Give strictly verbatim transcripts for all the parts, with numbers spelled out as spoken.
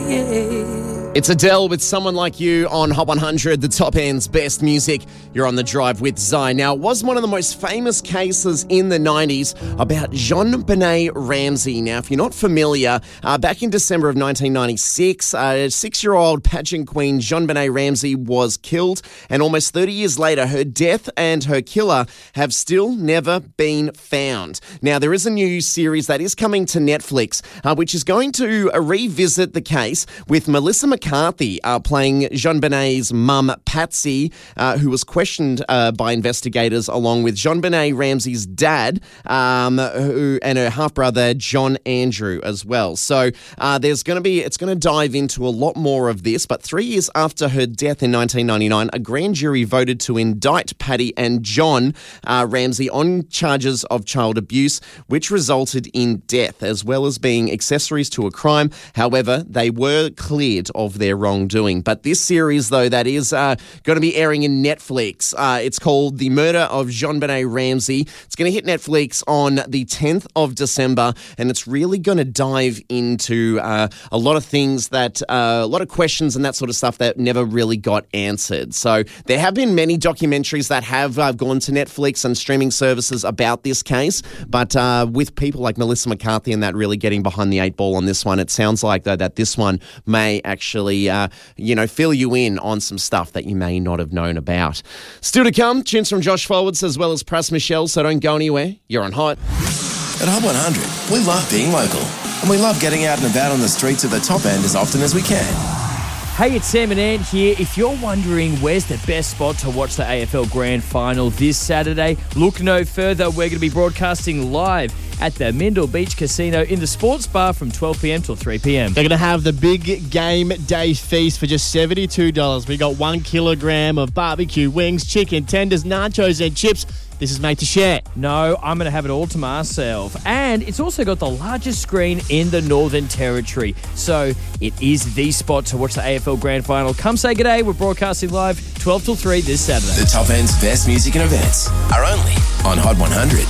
It's Adele with Someone Like You on Hot one hundred, the top end's best music. You're on the drive with Zai. Now, it was one of the most famous cases in the nineties about JonBenet Ramsey. Now, if you're not familiar, uh, back in December of nineteen ninety-six, uh, six-year-old pageant queen JonBenet Ramsey was killed, and almost thirty years later, her death and her killer have still never been found. Now, there is a new series that is coming to Netflix, uh, which is going to uh, revisit the case with Melissa McCarthy McCarthy uh, playing JonBenet's mum, Patsy, uh, who was questioned uh, by investigators along with JonBenet Ramsey's dad um, who, and her half-brother, John Andrew, as well. So uh, there's going to be, it's going to dive into a lot more of this, but three years after her death in nineteen ninety-nine, a grand jury voted to indict Patty and John uh, Ramsey on charges of child abuse, which resulted in death, as well as being accessories to a crime. However, they were cleared of their wrongdoing. But this series, though, that is uh, going to be airing in Netflix. Uh, it's called The Murder of JonBenet Ramsey. It's going to hit Netflix on the tenth of December, and it's really going to dive into uh, a lot of things that, uh, a lot of questions and that sort of stuff that never really got answered. So there have been many documentaries that have uh, gone to Netflix and streaming services about this case, but uh, with people like Melissa McCarthy and that really getting behind the eight ball on this one, it sounds like, though, that this one may actually Uh, you know, fill you in on some stuff that you may not have known about. Still to come, tunes from Josh Forwards as well as Pras Michelle, so don't go anywhere. You're on Hot. At Hot one hundred, we love being local, and we love getting out and about on the streets of the top end as often as we can. Hey, it's Sam and Ant here. If you're wondering where's the best spot to watch the A F L Grand Final this Saturday, look no further. We're going to be broadcasting live at the Mindle Beach Casino in the sports bar from twelve p.m. till three p.m. They're going to have the big game day feast for just seventy-two dollars. We got one kilogram of barbecue wings, chicken tenders, nachos and chips. This is made to share. No, I'm going to have it all to myself. And it's also got the largest screen in the Northern Territory. So it is the spot to watch the A F L Grand Final. Come say good day. We're broadcasting live twelve till three this Saturday. The top end's best music and events are only on Hot one hundred.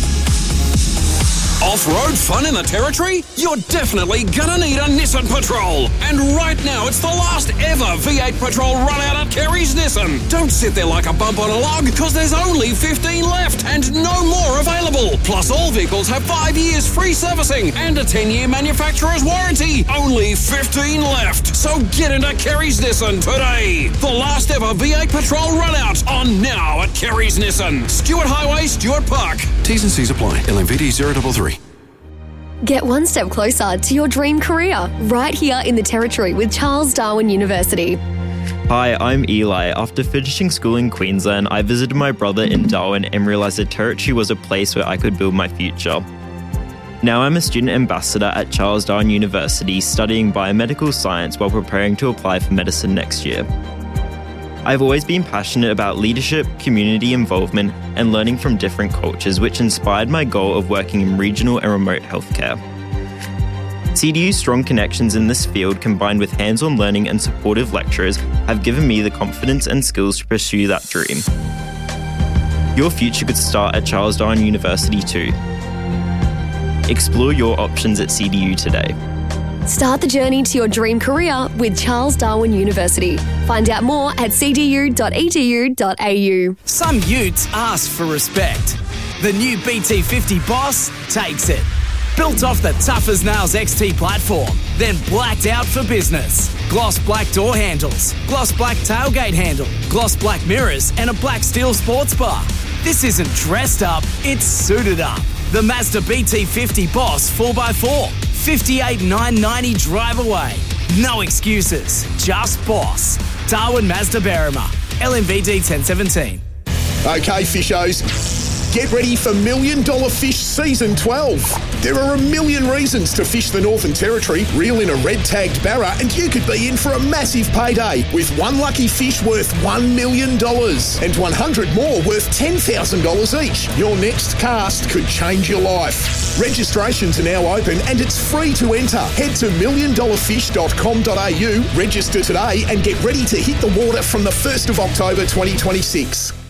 Off-road fun in the Territory? You're definitely gonna need a Nissan Patrol. And right now, it's the last ever V eight Patrol run out at Kerry's Nissan. Don't sit there like a bump on a log, because there's only fifteen left and no more available. Plus, all vehicles have five years free servicing and a ten-year manufacturer's warranty. Only fifteen left. So get into Kerry's Nissan today. The last ever V eight Patrol run out on now at Kerry's Nissan. Stuart Highway, Stuart Park. T's and C's apply. L M V D zero three three. Get one step closer to your dream career right here in the Territory with Charles Darwin University. Hi, I'm Eli. After finishing school in Queensland, I visited my brother in Darwin and realised the Territory was a place where I could build my future. Now I'm a student ambassador at Charles Darwin University studying biomedical science while preparing to apply for medicine next year. I've always been passionate about leadership, community involvement, and learning from different cultures, which inspired my goal of working in regional and remote healthcare. C D U's strong connections in this field, combined with hands-on learning and supportive lecturers, have given me the confidence and skills to pursue that dream. Your future could start at Charles Darwin University too. Explore your options at C D U today. Start the journey to your dream career with Charles Darwin University. Find out more at c d u dot e d u dot a u. Some utes ask for respect. The new B T fifty Boss takes it. Built off the Tough as Nails X T platform, then blacked out for business. Gloss black door handles, gloss black tailgate handle, gloss black mirrors, and a black steel sports bar. This isn't dressed up, it's suited up. The Mazda B T fifty Boss four by four. fifty-eight thousand nine hundred ninety drive away. No excuses, just boss. Darwin Mazda Berrima, L M V D ten seventeen. Okay, fishos, get ready for Million Dollar Fish Season twelve. There are a million reasons to fish the Northern Territory. Reel in a red-tagged barra and you could be in for a massive payday with one lucky fish worth one million dollars and one hundred more worth ten thousand dollars each. Your next cast could change your life. Registrations are now open and it's free to enter. Head to million dollar fish dot com dot a u, register today and get ready to hit the water from the first of October twenty twenty-six.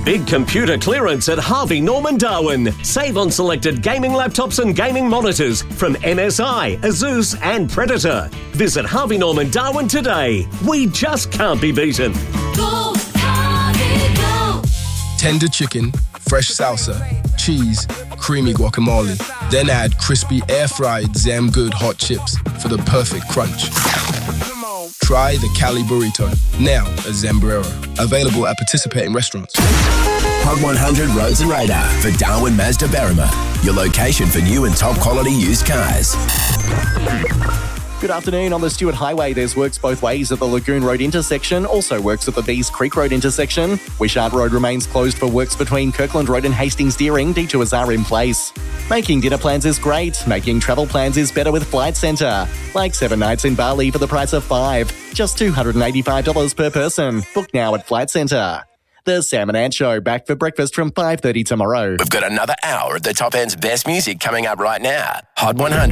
Big computer clearance at Harvey Norman Darwin. Save on selected gaming laptops and gaming monitors from M S I, Asus and Predator. Visit Harvey Norman Darwin today. We just can't be beaten. Go, Harvey, go! Tender chicken, fresh salsa, cheese, creamy guacamole. Then add crispy air-fried Zam Good hot chips for the perfect crunch. Try the Cali Burrito, now at Zambrero. Available at participating restaurants. Hot one hundred Roads and Radar for Darwin Mazda Berrima. Your location for new and top quality used cars. Good afternoon. On the Stewart Highway, there's works both ways at the Lagoon Road intersection, also works at the Bees Creek Road intersection. Wishart Road remains closed for works between Kirkland Road and Hastings Deering. Detours are in place. Making dinner plans is great. Making travel plans is better with Flight Centre. Like seven nights in Bali for the price of five. Just two hundred eighty-five dollars per person. Book now at Flight Centre. The Sam and Ant Show, back for breakfast from five thirty tomorrow. We've got another hour of the top end's best music coming up right now. Hot one hundred.